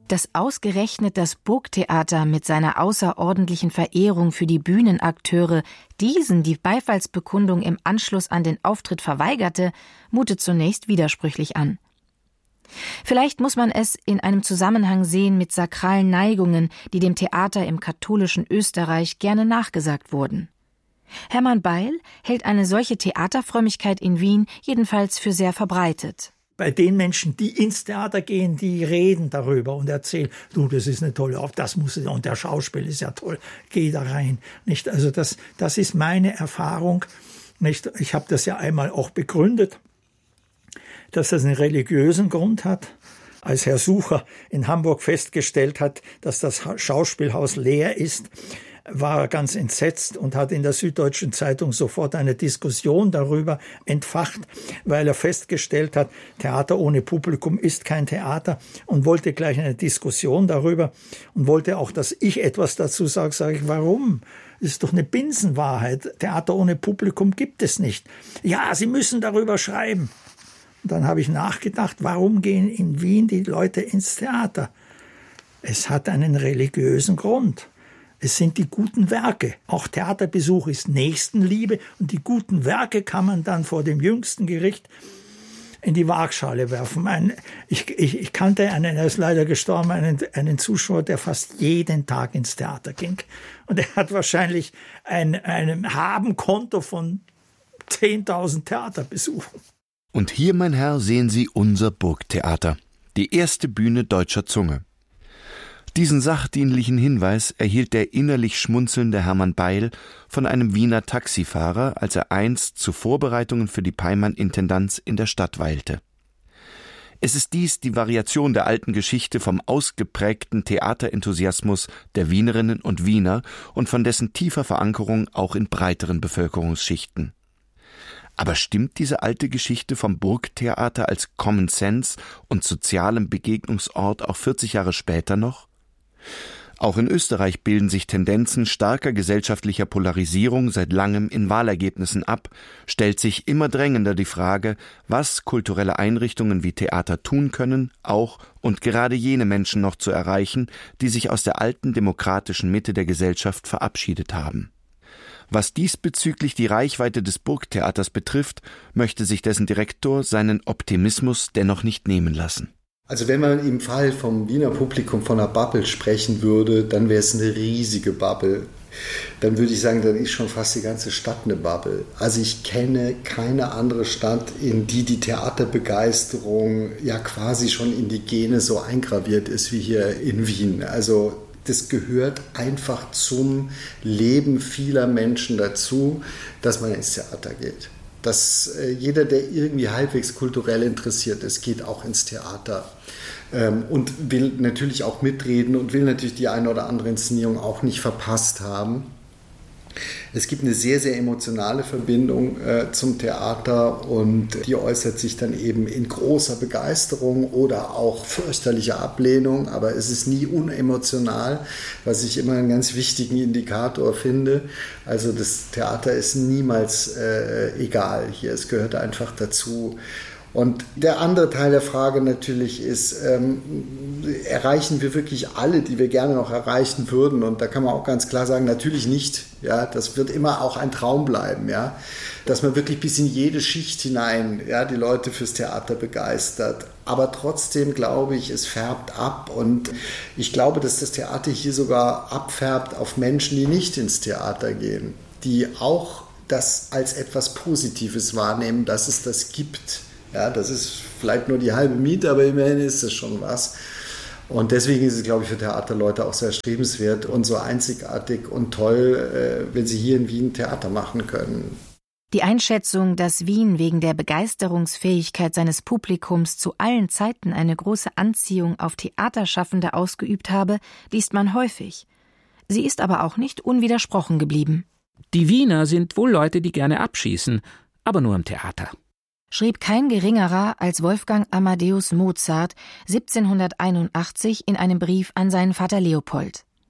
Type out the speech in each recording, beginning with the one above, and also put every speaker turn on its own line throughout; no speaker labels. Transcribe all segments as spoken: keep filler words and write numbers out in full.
Dass ausgerechnet das Burgtheater mit seiner außerordentlichen Verehrung für die Bühnenakteure diesen die Beifallsbekundung im Anschluss an den Auftritt verweigerte, mutet zunächst widersprüchlich an. Vielleicht muss man es in einem Zusammenhang sehen mit sakralen Neigungen, die dem Theater im katholischen Österreich gerne nachgesagt wurden. Hermann Beil hält eine solche Theaterfrömmigkeit in Wien jedenfalls für sehr verbreitet.
Bei den Menschen, die ins Theater gehen, die reden darüber und erzählen, du, das ist eine tolle Aufgabe, das muss und der Schauspiel ist ja toll, geh da rein. Nicht? Also das, das ist meine Erfahrung. Nicht? Ich habe das ja einmal auch begründet, dass das einen religiösen Grund hat. Als Herr Sucher in Hamburg festgestellt hat, dass das Schauspielhaus leer ist, war er ganz entsetzt und hat in der Süddeutschen Zeitung sofort eine Diskussion darüber entfacht, weil er festgestellt hat, Theater ohne Publikum ist kein Theater, und wollte gleich eine Diskussion darüber und wollte auch, dass ich etwas dazu sage. Sage ich, warum? Das ist doch eine Binsenwahrheit. Theater ohne Publikum gibt es nicht. Ja, Sie müssen darüber schreiben. Und dann habe ich nachgedacht, warum gehen in Wien die Leute ins Theater? Es hat einen religiösen Grund. Es sind die guten Werke. Auch Theaterbesuch ist Nächstenliebe, und die guten Werke kann man dann vor dem jüngsten Gericht in die Waagschale werfen. Ein, ich, ich, ich kannte einen, er ist leider gestorben, einen, einen Zuschauer, der fast jeden Tag ins Theater ging. Und er hat wahrscheinlich ein, ein Habenkonto von zehntausend Theaterbesuchen.
Und hier, mein Herr, sehen Sie unser Burgtheater, die erste Bühne deutscher Zunge. Diesen sachdienlichen Hinweis erhielt der innerlich schmunzelnde Hermann Beil von einem Wiener Taxifahrer, als er einst zu Vorbereitungen für die Peimann-Intendanz in der Stadt weilte. Es ist dies die Variation der alten Geschichte vom ausgeprägten Theaterenthusiasmus der Wienerinnen und Wiener und von dessen tiefer Verankerung auch in breiteren Bevölkerungsschichten. Aber stimmt diese alte Geschichte vom Burgtheater als Common Sense und sozialem Begegnungsort auch vierzig Jahre später noch? Auch in Österreich bilden sich Tendenzen starker gesellschaftlicher Polarisierung seit langem in Wahlergebnissen ab, stellt sich immer drängender die Frage, was kulturelle Einrichtungen wie Theater tun können, auch und gerade jene Menschen noch zu erreichen, die sich aus der alten demokratischen Mitte der Gesellschaft verabschiedet haben. Was diesbezüglich die Reichweite des Burgtheaters betrifft, möchte sich dessen Direktor seinen Optimismus dennoch nicht nehmen lassen.
Also wenn man im Fall vom Wiener Publikum von einer Bubble sprechen würde, dann wäre es eine riesige Bubble. Dann würde ich sagen, dann ist schon fast die ganze Stadt eine Bubble. Also ich kenne keine andere Stadt, in die die Theaterbegeisterung ja quasi schon in die Gene so eingraviert ist wie hier in Wien. Also das gehört einfach zum Leben vieler Menschen dazu, dass man ins Theater geht. Dass äh, jeder, der irgendwie halbwegs kulturell interessiert ist, geht auch ins Theater ähm, und will natürlich auch mitreden und will natürlich die eine oder andere Inszenierung auch nicht verpasst haben. Es gibt eine sehr, sehr emotionale Verbindung äh, zum Theater, und die äußert sich dann eben in großer Begeisterung oder auch fürchterlicher Ablehnung, aber es ist nie unemotional, was ich immer einen ganz wichtigen Indikator finde. Also das Theater ist niemals äh, egal hier, es gehört einfach dazu. Und der andere Teil der Frage natürlich ist, ähm, erreichen wir wirklich alle, die wir gerne noch erreichen würden? Und da kann man auch ganz klar sagen, natürlich nicht. Ja, das wird immer auch ein Traum bleiben, ja, dass man wirklich bis in jede Schicht hinein, ja, die Leute fürs Theater begeistert. Aber trotzdem glaube ich, es färbt ab, und ich glaube, dass das Theater hier sogar abfärbt auf Menschen, die nicht ins Theater gehen, die auch das als etwas Positives wahrnehmen, dass es das gibt. Ja, das ist vielleicht nur die halbe Miete, aber immerhin ist es schon was. Und deswegen ist es, glaube ich, für Theaterleute auch sehr erstrebenswert und so einzigartig und toll, wenn sie hier in Wien Theater machen können.
Die Einschätzung, dass Wien wegen der Begeisterungsfähigkeit seines Publikums zu allen Zeiten eine große Anziehung auf Theaterschaffende ausgeübt habe, liest man häufig. Sie ist aber auch nicht unwidersprochen geblieben.
Die Wiener sind wohl Leute, die gerne abschießen, aber nur im Theater.
Schrieb kein Geringerer als Wolfgang Amadeus Mozart siebzehnhunderteinundachtzig in einem Brief an seinen Vater Leopold.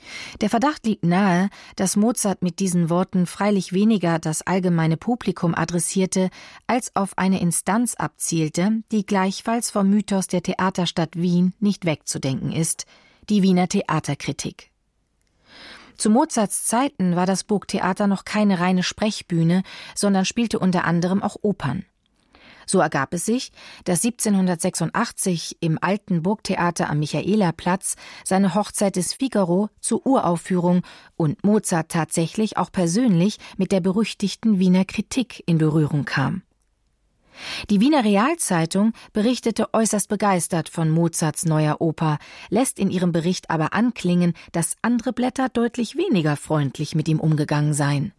Der Verdacht liegt nahe, dass Mozart mit diesen Worten freilich weniger das allgemeine Publikum adressierte, als auf eine Instanz abzielte, die gleichfalls vom Mythos der Theaterstadt Wien nicht wegzudenken ist, die Wiener Theaterkritik. Zu Mozarts Zeiten war das Burgtheater noch keine reine Sprechbühne, sondern spielte unter anderem auch Opern. So ergab es sich, dass siebzehnhundertsechsundachtzig im alten Burgtheater am Michaelerplatz seine Hochzeit des Figaro zur Uraufführung und Mozart tatsächlich auch persönlich mit der berüchtigten Wiener Kritik in Berührung kam. Die Wiener Realzeitung berichtete äußerst begeistert von Mozarts neuer Oper, lässt in ihrem Bericht aber anklingen, dass andere Blätter deutlich weniger freundlich mit ihm umgegangen seien.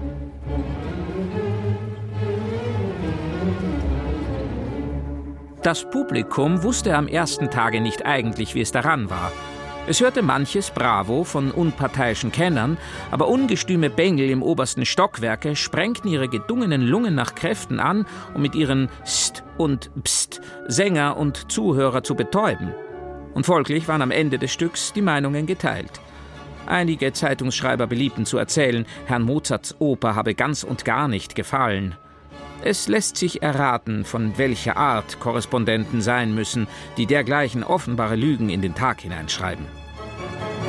Das Publikum wusste am ersten Tage nicht eigentlich, wie es daran war. Es hörte manches Bravo von unparteiischen Kennern, aber ungestüme Bengel im obersten Stockwerke sprengten ihre gedungenen Lungen nach Kräften an, um mit ihren St und Pst Sänger und Zuhörer zu betäuben. Und folglich waren am Ende des Stücks die Meinungen geteilt. Einige Zeitungsschreiber beliebten zu erzählen, Herrn Mozarts Oper habe ganz und gar nicht gefallen. Es lässt sich erraten, von welcher Art Korrespondenten sein müssen, die dergleichen offenbare Lügen in den Tag hineinschreiben.